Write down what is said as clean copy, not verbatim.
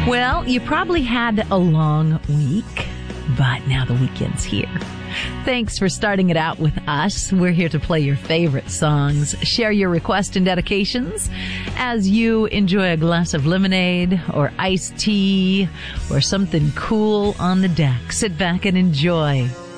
Well, you probably had a long week, but now the weekend's here. Thanks for starting it out with us. We're here to play your favorite songs, share your requests and dedications as you enjoy a glass of lemonade or iced tea or something cool on the deck. Sit back and enjoy.